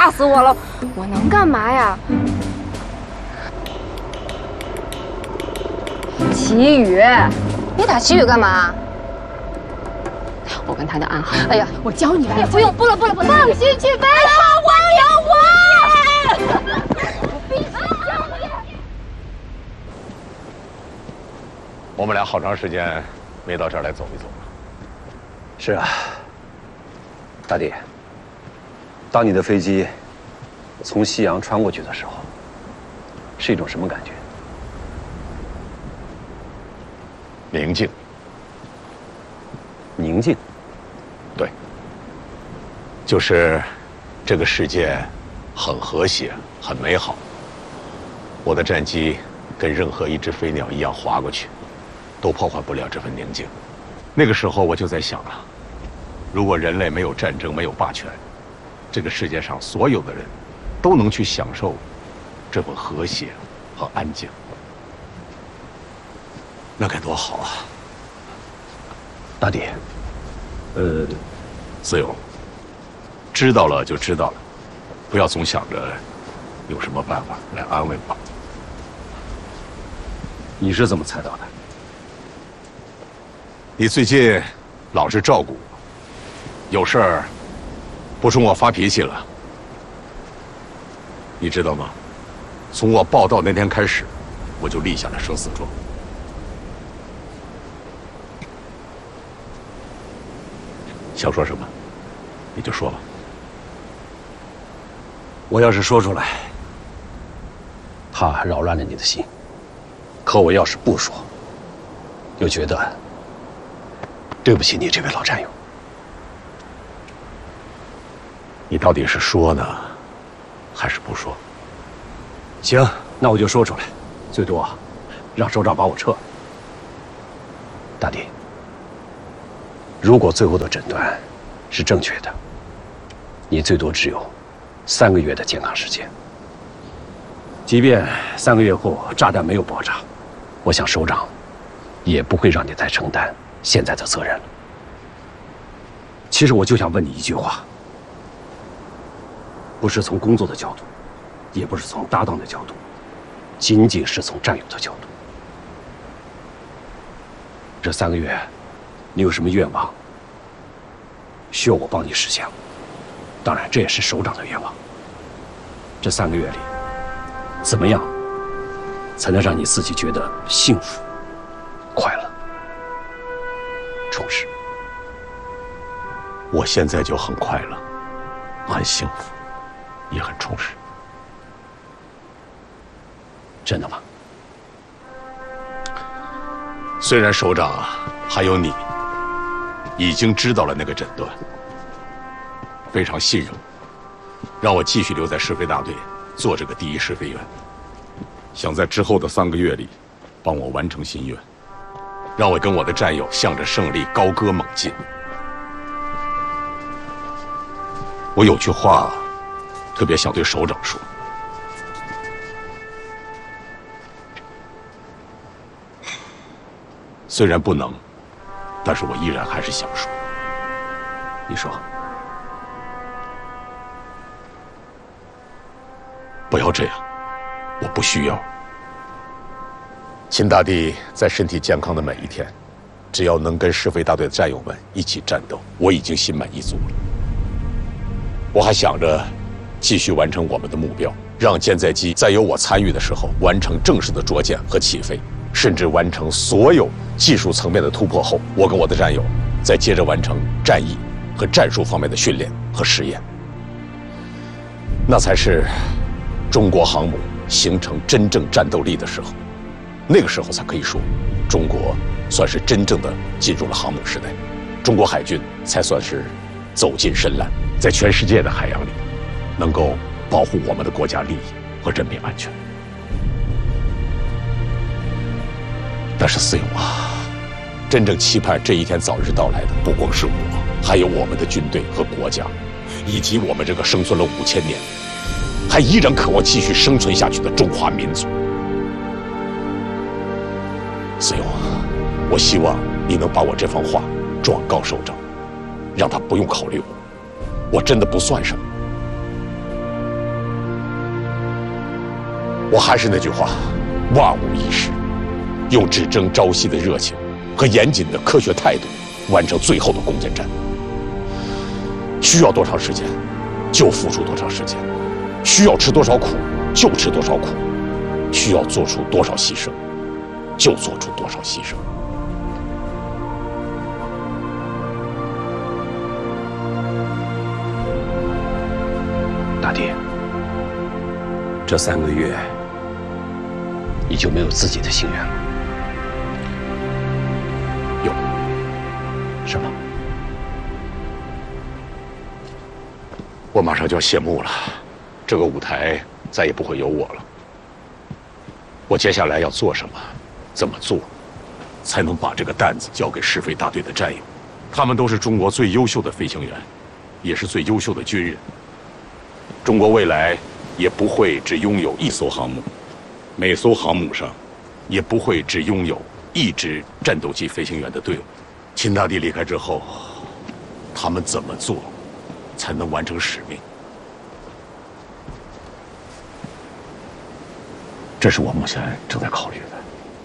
吓死我了！我能干嘛呀？齐宇， 你打齐宇干嘛？ 我跟他的暗号。 哎呀， 我教你来。 不用，不了，放心去飞。我有我们俩好长时间没到这儿来走一走了。 是啊，大弟，当你的飞机从夕阳穿过去的时候，是一种什么感觉？ 宁静。 宁静。 对，就是这个世界很和谐，很美好。我的战机跟任何一只飞鸟一样划过去，都破坏不了这份宁静。那个时候我就在想啊，如果人类没有战争，没有霸权，这个世界上所有的人都能去享受这份和谐和安静，那该多好啊！ 大弟， 思勇，知道了就知道了，不要总想着有什么办法来安慰我。 你是怎么猜到的？ 你最近老是照顾我，有事儿不冲我发脾气了。你知道吗？从我报道那天开始，我就立下了生死状。想说什么，你就说吧。 我要是说出来，怕扰乱了你的心；可我要是不说，又觉得对不起你这位老战友。 你到底是说呢，还是不说？ 行，那我就说出来，最多让首长把我撤。大弟，如果最后的诊断是正确的，你最多只有3个月的健康时间。即便3个月后炸弹没有爆炸，我想首长也不会让你再承担现在的责任了。其实我就想问你一句话，不是从工作的角度，也不是从搭档的角度，仅仅是从战友的角度。这3个月，你有什么愿望需要我帮你实现？当然，这也是首长的愿望。这3个月里，怎么样才能让你自己觉得幸福、快乐、充实？ 我现在就很快乐，很幸福，也很充实。 真的吗？ 虽然首长还有你已经知道了那个诊断，非常信任我，让我继续留在试飞大队做这个第1试飞员，想在之后的3个月里帮我完成心愿，让我跟我的战友向着胜利高歌猛进。我有句话特别想对首长说，虽然不能，但是我依然还是想说。 你说。 不要这样，我不需要。秦大帝在身体健康的每一天，只要能跟试飞大队的战友们一起战斗，我已经心满意足了。我还想着继续完成我们的目标，让舰载机在有我参与的时候完成正式的着舰和起飞，甚至完成所有技术层面的突破后，我跟我的战友再接着完成战役和战术方面的训练和实验。那才是中国航母形成真正战斗力的时候，那个时候才可以说，中国算是真正的进入了航母时代，中国海军才算是走进深蓝，在全世界的海洋里，能够保护我们的国家利益和人民安全。但是思勇啊，真正期盼这一天早日到来的，不光是我，还有我们的军队和国家，以及我们这个生存了5000年，还依然渴望继续生存下去的中华民族。思勇，我希望你能把我这番话转告首长，让他不用考虑我，我真的不算什么。 我还是那句话，万无一失，用只争朝夕的热情和严谨的科学态度，完成最后的攻坚战。需要多长时间，就付出多长时间；需要吃多少苦，就吃多少苦；需要做出多少牺牲，就做出多少牺牲。 大弟，这3个月，你就没有自己的心愿了？ 有。 什么？ 我马上就要谢幕了，这个舞台再也不会有我了。我接下来要做什么，怎么做，才能把这个担子交给试飞大队的战友？他们都是中国最优秀的飞行员，也是最优秀的军人。中国未来也不会只拥有1艘航母，每艘航母上也不会只拥有1支战斗机飞行员的队伍。秦大帝离开之后，他们怎么做才能完成使命？这是我目前正在考虑的。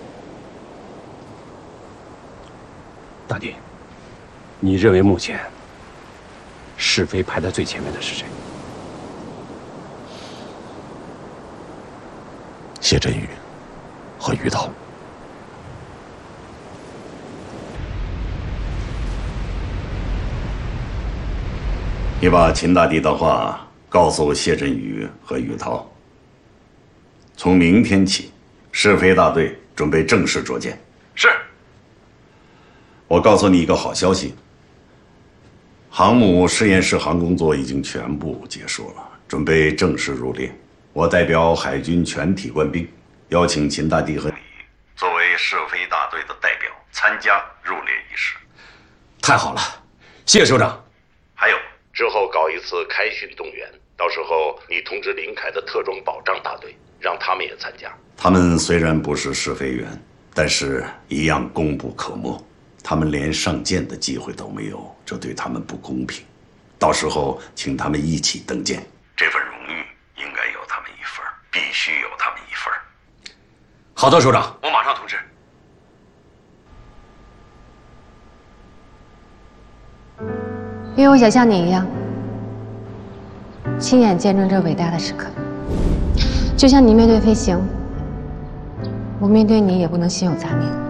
大弟，你认为目前试飞排在最前面的是谁？ 谢振宇和于涛。 你把秦大帝的话告诉谢振宇和于涛。从明天起，试飞大队准备正式着舰。 是。 我告诉你一个好消息，航母实验室航工作已经全部结束了，准备正式入列。我代表海军全体官兵，邀请秦大帝和你作为试飞大队的代表参加入列仪式。 太好了，谢谢首长。 还有，之后搞一次开训动员，到时候你通知林凯的特种保障大队，让他们也参加。他们虽然不是试飞员，但是一样功不可没。他们连上舰的机会都没有，这对他们不公平。到时候请他们一起登舰，这份荣誉应该有他们一份，必须有他们一份。 好的，首长，我马上通知。 因为我想像你一样，亲眼见证这伟大的时刻。就像你面对飞行，我面对你也不能心有杂念。